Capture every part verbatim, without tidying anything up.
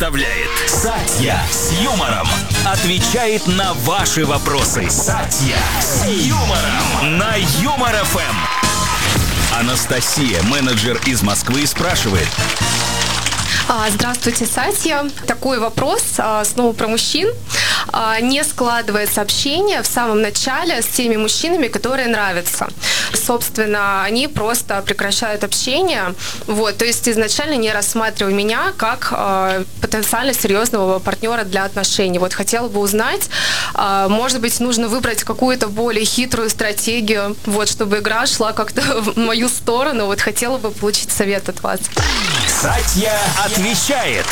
представляет Сатья с юмором. Отвечает на ваши вопросы. Сатья с юмором на Юмор эф эм. Анастасия, менеджер из Москвы, спрашивает. Здравствуйте, Сатья. Такой вопрос снова про мужчин. Не складывается общение в самом начале с теми мужчинами, которые нравятся. Собственно, они просто прекращают общение. Вот, то есть изначально не рассматривая меня как э, потенциально серьезного партнера для отношений. Вот хотела бы узнать, э, может быть, нужно выбрать какую-то более хитрую стратегию, вот, чтобы игра шла как-то в мою сторону. Вот хотела бы получить совет от вас. Сатья отвечает.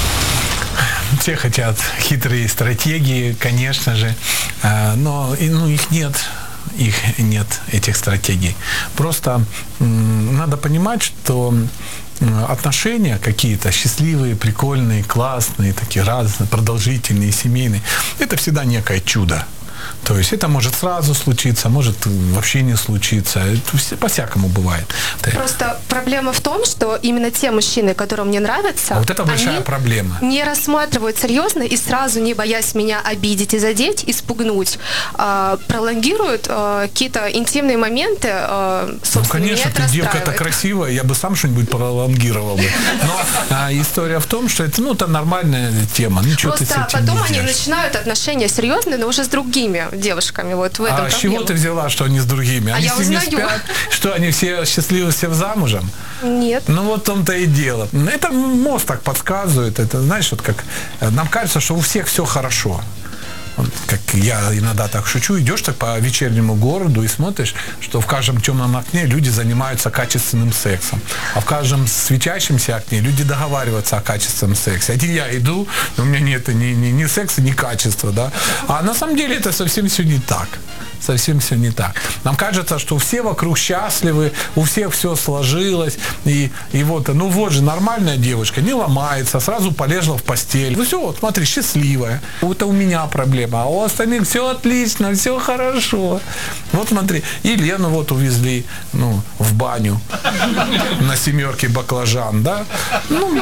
Все хотят хитрые стратегии, конечно же, но ну, их нет. Их нет, этих стратегий. Просто м, надо понимать, что отношения какие-то счастливые, прикольные, классные, такие разные, продолжительные, семейные, это всегда некое чудо. То есть это может сразу случиться, может вообще не случиться. Это по-всякому бывает. Просто проблема в том, что именно те мужчины, которые мне нравятся, а вот это большая проблема. Не рассматривают серьезно и сразу, не боясь меня обидеть и задеть, испугнуть, э, пролонгируют э, какие-то интимные моменты. Э, ну, конечно, ты девка-то красивая, я бы сам что-нибудь пролонгировал бы. Но а, история в том, что это, ну, это нормальная тема. Ничего Просто ты с этим потом не они сделаешь. начинают отношения серьезные, но уже с другими девушками. Вот в этом а проблема. с чего ты взяла, что они с другими? А они я с ними узнаю. спят? Что, они все счастливы, все замужем? Нет. Ну вот в том-то и дело. Это мозг так подсказывает. Это, знаешь, вот как нам кажется, что у всех все хорошо. Вот, как я иногда так шучу, идешь так по вечернему городу и смотришь, что в каждом темном окне люди занимаются качественным сексом, а в каждом светящемся окне люди договариваются о качественном сексе. А я иду, у меня нет ни, ни, ни секса, ни качества, да. А на самом деле это совсем все не так. Совсем все не так. Нам кажется, что все вокруг счастливы, у всех все сложилось, и, и вот, ну вот же нормальная девушка, не ломается, сразу полезла в постель. Ну все, вот смотри, счастливая. Это у меня проблема, а у остальных все отлично, все хорошо. Вот смотри, и Лену вот увезли, ну, в баню на семерке баклажан, да? Ну,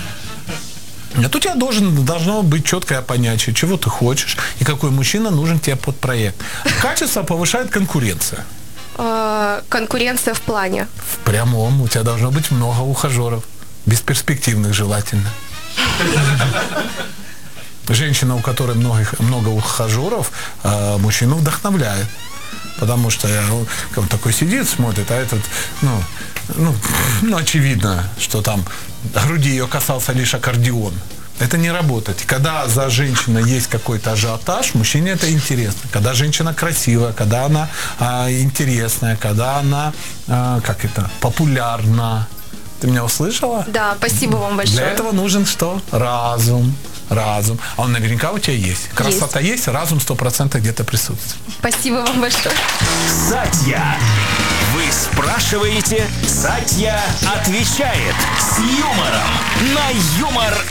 нет, у тебя должен, должно быть четкое понятие, чего ты хочешь и какой мужчина нужен тебе под проект. Качество повышает конкуренция. Конкуренция в плане? В прямом. У тебя должно быть много ухажеров. Бесперспективных желательно. Женщина, у которой много, много ухажеров, мужчину вдохновляет. Потому что он такой сидит, смотрит, а этот, ну, ну, ну, очевидно, что там груди ее касался лишь аккордеон. Это не работает. Когда за женщиной есть какой-то ажиотаж, мужчине это интересно. Когда женщина красивая, когда она а, интересная, когда она, а, как это, популярна. Ты меня услышала? Да, спасибо вам большое. Для этого нужен что? Разум. Разум. А он наверняка у тебя есть. Красота есть, есть разум сто процентов где-то присутствует. Спасибо вам большое. Сатья. Вы спрашиваете, Сатья отвечает с юмором на Юмор